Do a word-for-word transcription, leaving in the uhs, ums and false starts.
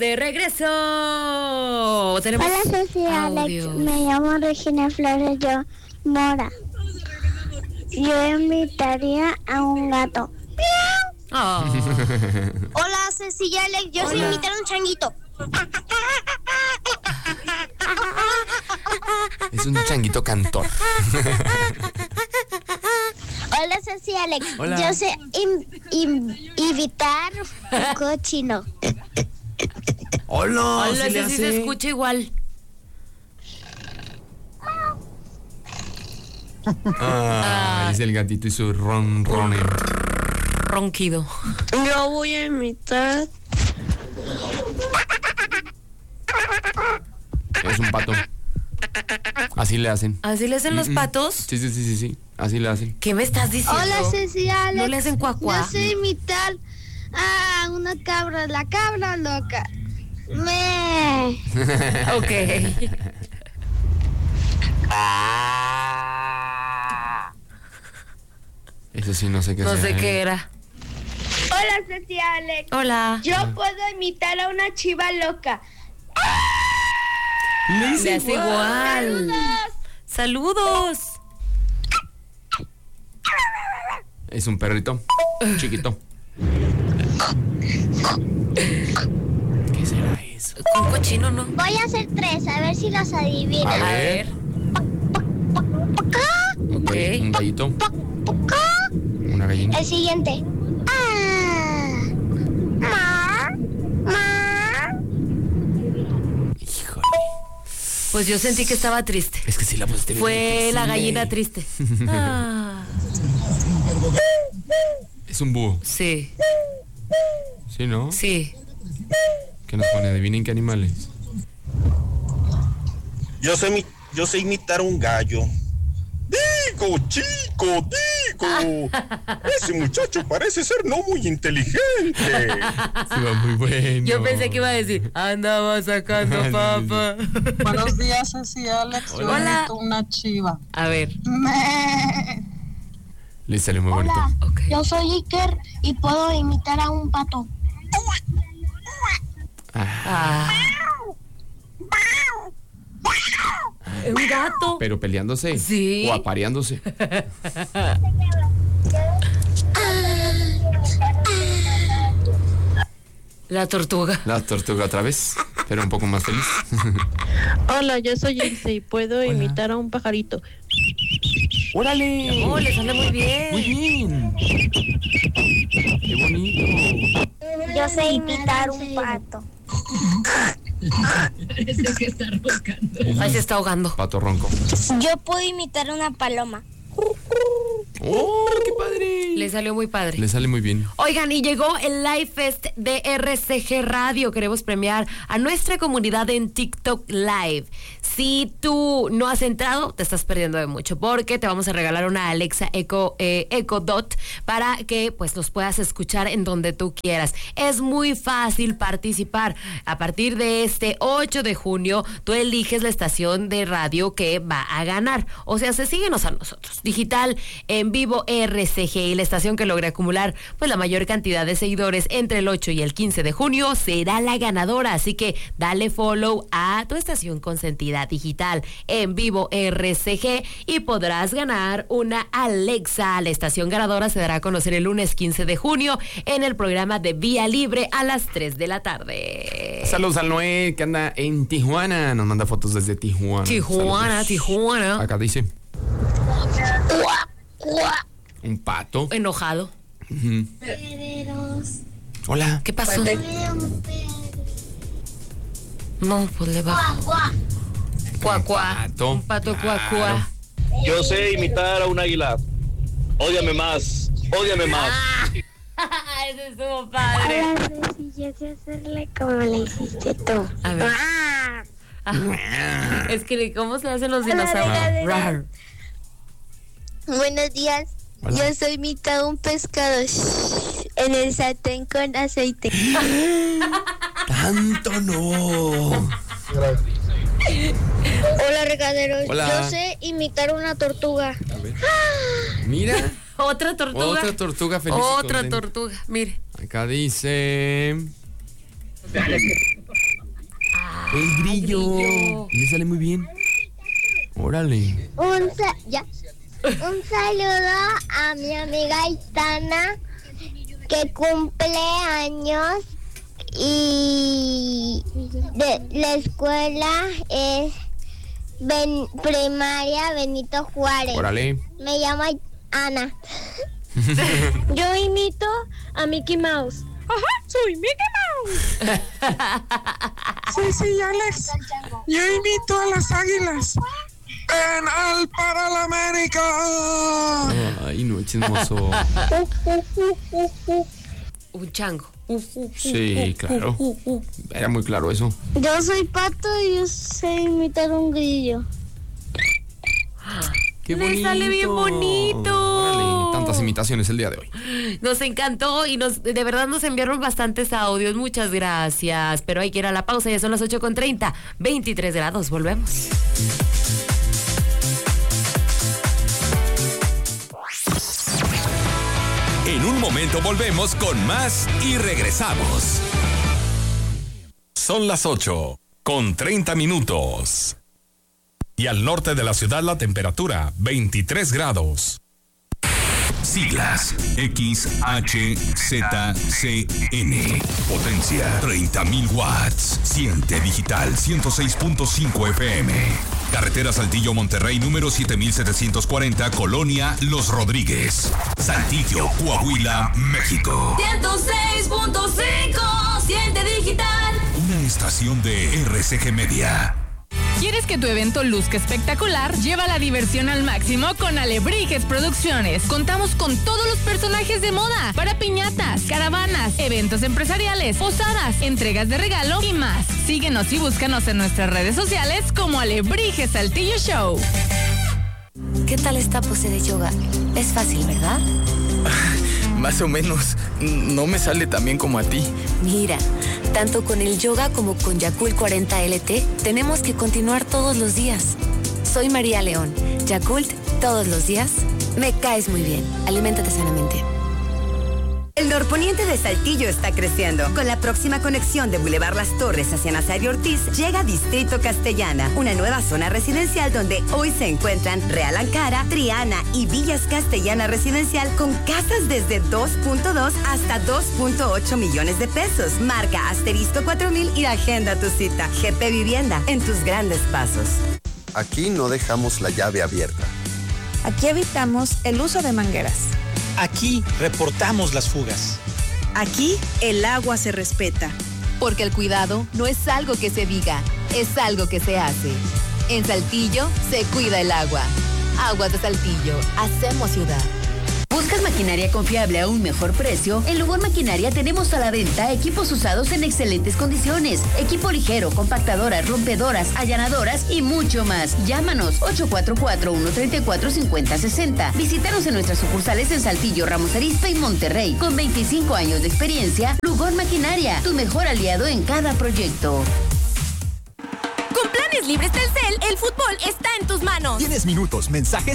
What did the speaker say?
De regreso. Tenemos Hola, Ceci, Alex. Me llamo Regina Flores, yo, Mora. Yo invitaría a un gato. Oh. Hola, Ceci y Alex. Yo soy invitar a un changuito. Es un changuito cantor. Hola, Ceci y Alex. Hola. Yo sé in, in, invitar un cochino. Hola, Hola, ¿sí le sí hace? se escucha igual. Ah, es el gatito y su ronrone. Ronquido. Yo voy a imitar. Es un pato. Así le hacen. ¿Así le hacen los Mm-mm. patos? Sí, sí, sí, sí, sí. Así le hacen. ¿Qué me estás diciendo? Hola, Ceci y Alex. ¿No le hacen cuacuá? Yo sé imitar a una cabra, la cabra loca. Me. Ok. Eso sí, no sé qué No sea, sé ¿eh? qué era. Hola, Ceci y Alex. Hola. Yo puedo imitar a una chiva loca. Le Le hice hace igual. igual. Saludos. Es un perrito chiquito. ¿Qué será eso? Un cochino, ¿no? Voy a hacer tres, a ver si los adivinan. A A ver. ver. Ok, un gallito. Una gallina. El siguiente. Ah. Ma. Ma. Híjole. Pues yo sentí que estaba triste. Es que sí la pusiste bien Fue difícil, la gallina eh. triste. Ah, Es un búho. sí, ¿Sí, no? sí. ¿Qué nos pone? Adivinen qué animales. Yo sé, mi, yo sé imitar un gallo. Digo, chico, digo. Ese muchacho parece ser no muy inteligente. Sí, va muy bueno. Yo pensé que iba a decir, andaba sacando papa. Buenos días, Ceci y Alex. Yo Hola. invito una chiva. A ver. Le salió muy bonito. Hola, Ok. yo soy Iker y puedo imitar a un pato. Ah. Un gato. Pero peleándose. Sí. O apareándose. La tortuga. La tortuga otra vez, pero un poco más feliz. Hola, yo soy Ilse y puedo imitar a un pajarito. ¡Órale! Oh, le sale muy bien. Muy bien. ¡Qué bonito! Yo sé imitar un pato. Ahí se está ahogando. Pato ronco. Yo puedo imitar a una paloma. ¡Oh, qué padre! Le salió muy padre. Le sale muy bien. Oigan, y llegó el Live Fest de R C G Radio. Queremos premiar a nuestra comunidad en TikTok Live. Si tú no has entrado, te estás perdiendo de mucho, porque te vamos a regalar una Alexa Echo, eh, Echo Dot para que pues nos puedas escuchar en donde tú quieras. Es muy fácil participar. A partir de este ocho de junio, tú eliges la estación de radio que va a ganar. O sea, se síguenos a nosotros. Digital en vivo R C G, y la estación que logre acumular pues la mayor cantidad de seguidores entre el ocho y el quince de junio será la ganadora. Así que dale follow a tu estación consentida. Digital en vivo R C G y podrás ganar una Alexa. La estación ganadora se dará a conocer el lunes quince de junio en el programa de Vía Libre a las tres de la tarde. Saludos al Noé, que anda en Tijuana. Nos manda fotos desde Tijuana. Tijuana, Saludos. Tijuana. Acá dice. Un pato. Enojado. Ujú. Hola. ¿Qué pasó? No, pues le bajo. Cuá, cuá. pato. Un pato Claro. cuá, cuá. Yo sé imitar a un águila. Ódiame más, ódiame más. Ah, eso estuvo padre. Hola, Ceci, yo sé hacerle como le hiciste tú. A ver. Ah. Ah, es que, ¿cómo se hacen los Hola, dinosaurios? regadera. Rar. Buenos días. Hola. Yo soy mitad un pescado shh, en el sartén con aceite. Tanto no. Hola, regaderos. Hola. Yo sé imitar una tortuga. A ver. Mira. Otra tortuga. Otra tortuga feliz. y Otra contenta. tortuga, mire. Acá dice. El grillo. El grillo. Le sale muy bien. Órale. Un, sa- ya. Un saludo a mi amiga Aitana, que cumple años, y de la escuela es ben, primaria Benito Juárez. Órale. Me llamo Ana. Yo imito a Mickey Mouse. Ajá, soy Mickey Mouse. Sí, sí, Alex. Yo invito a las águilas. ¡Ven al para la América! Ay, no, chismoso. Un chango. Sí, claro. Era muy claro eso. Yo soy Pato y yo sé imitar un grillo. ¡Qué Le bonito! sale bien bonito. Órale, tantas imitaciones el día de hoy. Nos encantó y nos de verdad nos enviaron bastantes audios. Muchas gracias. Pero hay que ir a la pausa. Ya son las ocho con treinta. veintitrés grados. Volvemos. En un momento volvemos con más y regresamos. Son las ocho con treinta minutos. Y al norte de la ciudad la temperatura veintitrés grados. Siglas X H Z C N. Potencia treinta mil watts. Siente digital ciento seis punto cinco F M. Carretera Saltillo Monterrey número siete mil setecientos cuarenta, Colonia Los Rodríguez. Saltillo, Coahuila, México. ciento seis punto cinco. Siente digital. Una estación de R C G Media. ¿Quieres que tu evento luzca espectacular? Lleva la diversión al máximo con Alebrijes Producciones. Contamos con todos los personajes de moda para piñatas, caravanas, eventos empresariales, posadas, entregas de regalo y más. Síguenos y búscanos en nuestras redes sociales como Alebrijes Saltillo Show. ¿Qué tal esta pose de yoga? Es fácil, ¿verdad? Más o menos. No me sale tan bien como a ti. Mira, tanto con el yoga como con Yakult cuarenta L T, tenemos que continuar todos los días. Soy María León. Yakult, todos los días. Me caes muy bien. Aliméntate sanamente. El norponiente de Saltillo está creciendo. Con la próxima conexión de Boulevard Las Torres hacia Nazario Ortiz, llega Distrito Castellana, una nueva zona residencial donde hoy se encuentran Real Ankara, Triana y Villas Castellana Residencial con casas desde dos punto dos hasta dos punto ocho millones de pesos. Marca asterisco cuatro mil y agenda tu cita. G P Vivienda, en tus grandes pasos. Aquí no dejamos la llave abierta. Aquí evitamos el uso de mangueras. Aquí reportamos las fugas. Aquí el agua se respeta. Porque el cuidado no es algo que se diga, es algo que se hace. En Saltillo se cuida el agua. Aguas de Saltillo, hacemos ciudad. ¿Buscas maquinaria confiable a un mejor precio? En Lugón Maquinaria tenemos a la venta equipos usados en excelentes condiciones. Equipo ligero, compactadoras, rompedoras, allanadoras y mucho más. Llámanos ocho cuatro cuatro, uno tres cuatro, cinco cero seis cero. Visítanos en nuestras sucursales en Saltillo, Ramos Arizpe y Monterrey. Con veinticinco años de experiencia, Lugón Maquinaria, tu mejor aliado en cada proyecto. Con planes libres Telcel, el fútbol está en tus manos. Tienes minutos, mensajes